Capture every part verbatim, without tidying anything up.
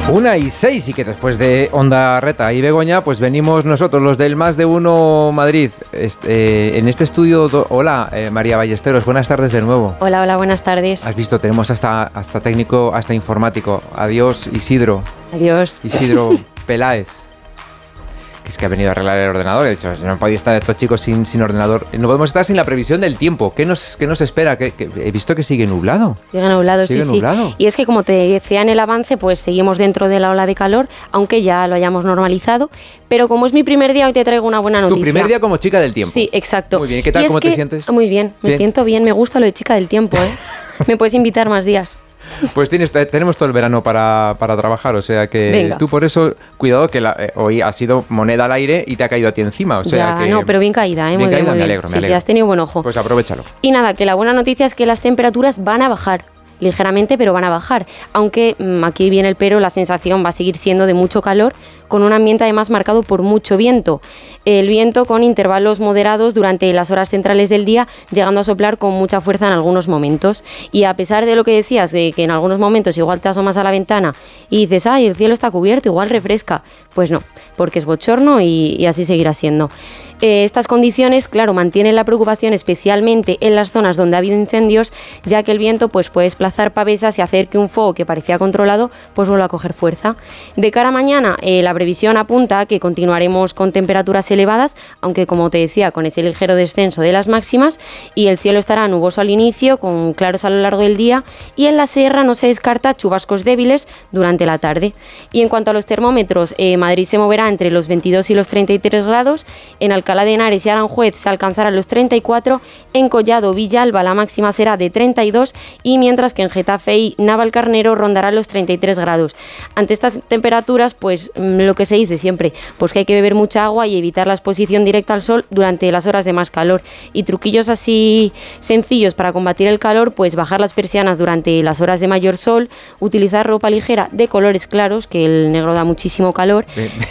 Una y seis, y que después de Onda Reta y Begoña, pues venimos nosotros, los del Más de Uno Madrid. Este, eh, en este estudio, do, hola eh, María Ballesteros, buenas tardes de nuevo. Hola, hola, buenas tardes. Has visto, tenemos hasta, hasta técnico, hasta informático. Adiós, Isidro. Adiós. Isidro Peláez. Que es que ha venido a arreglar el ordenador. He dicho, no podía estar estos chicos sin, sin ordenador. No podemos estar sin la previsión del tiempo. ¿Qué nos, qué nos espera? ¿Qué, qué? He visto que sigue nublado. Sigue nublado, sigue sí, nublado. sí. Y es que, como te decía en el avance, pues seguimos dentro de la ola de calor, aunque ya lo hayamos normalizado. Pero como es mi primer día, hoy te traigo una buena noticia. Tu primer día como chica del tiempo. Sí, exacto. Muy bien. ¿Qué tal? ¿Cómo te sientes? Muy bien, me bien. siento bien. Me gusta lo de chica del tiempo, ¿eh? Me puedes invitar más días. Pues tienes, tenemos todo el verano para, para trabajar, o sea que Venga. Tú por eso, cuidado que la, eh, hoy ha sido moneda al aire y te ha caído a ti encima, o sea ya, que... no, pero bien caída, ¿eh? Bien Muy caída, bien, muy me bien. alegro, me sí, alegro. sí, has tenido buen ojo. Pues aprovéchalo. Y nada, que la buena noticia es que las temperaturas van a bajar. Ligeramente, pero van a bajar. Aunque mmm, aquí viene el pero, la sensación va a seguir siendo de mucho calor, con un ambiente además marcado por mucho viento. El viento con intervalos moderados durante las horas centrales del día, llegando a soplar con mucha fuerza en algunos momentos. Y a pesar de lo que decías, de que en algunos momentos igual te asomas a la ventana y dices, ay, el cielo está cubierto, igual refresca. Pues no, porque es bochorno y, y así seguirá siendo. Eh, estas condiciones, claro, mantienen la preocupación especialmente en las zonas donde ha habido incendios, ya que el viento pues, puede desplazar pavesas y hacer que un fuego que parecía controlado pues vuelva a coger fuerza. De cara a mañana, eh, la previsión apunta a que continuaremos con temperaturas elevadas, aunque como te decía, con ese ligero descenso de las máximas, y el cielo estará nuboso al inicio, con claros a lo largo del día, y en la sierra no se descarta chubascos débiles durante la tarde. Y en cuanto a los termómetros, eh, Madrid se moverá entre los veintidós y los treinta y tres grados, en Alcalá de Henares y Aranjuez se alcanzarán los treinta y cuatro, en Collado, Villalba la máxima será de treinta y dos, y mientras que en Getafe y Navalcarnero rondarán los treinta y tres grados. Ante estas temperaturas, pues lo que se dice siempre, pues que hay que beber mucha agua y evitar la exposición directa al sol durante las horas de más calor. Y truquillos así sencillos para combatir el calor, pues bajar las persianas durante las horas de mayor sol, utilizar ropa ligera de colores claros, que el negro da muchísimo calor.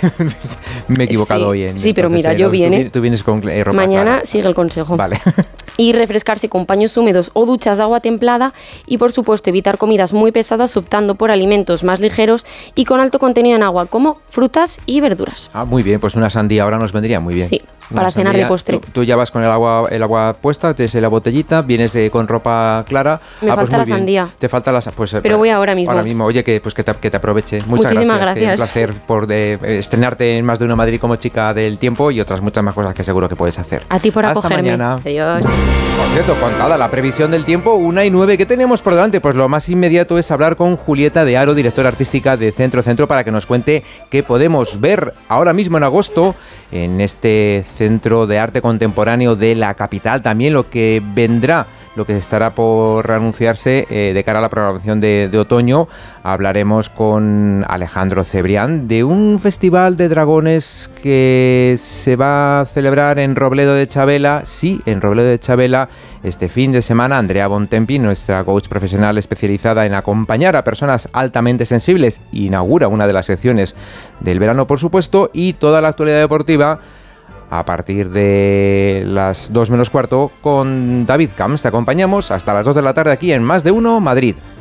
Me he equivocado sí, hoy en Sí, pero mira, yo tú, viene. Tú vienes con eh, ropa Mañana clara. sigue el consejo. Vale. Y refrescarse con paños húmedos o duchas de agua templada, y por supuesto evitar comidas muy pesadas, optando por alimentos más ligeros y con alto contenido en agua, como frutas y verduras. Ah, muy bien, pues una sandía ahora nos vendría muy bien. Sí, una para cenar sandía, de postre. Tú, tú ya vas con el agua, el agua puesta, tienes la botellita, vienes de, con ropa clara. Me ah, falta pues muy la bien. sandía. Te falta la pues, Pero voy ahora mismo. Ahora mismo, oye, que, pues que, te, que te aproveche. Muchas Muchísimas gracias. gracias. Que un placer por de, eh, estrenarte en Más de Uno Madrid como chica del tiempo y otras muchas más cosas que seguro que puedes hacer. A ti por Hasta acogerme. Mañana. Adiós. Por cierto, contada la previsión del tiempo, una y nueve. ¿Qué tenemos por delante? Pues lo más inmediato es hablar con Julieta de Aro, directora artística de Centro Centro, para que nos cuente qué podemos ver ahora mismo en agosto en este Centro de Arte Contemporáneo de la capital. También lo que vendrá, lo que estará por anunciarse eh, de cara a la programación de, de otoño. Hablaremos con Alejandro Cebrián de un festival de dragones que se va a celebrar en Robledo de Chabela. Sí, en Robledo de Chabela este fin de semana. Andrea Bontempi, nuestra coach profesional especializada en acompañar a personas altamente sensibles, inaugura una de las secciones del verano, por supuesto, y toda la actualidad deportiva a partir de las dos menos cuarto con David Camps. Te acompañamos hasta las dos de la tarde aquí en Más de Uno Madrid.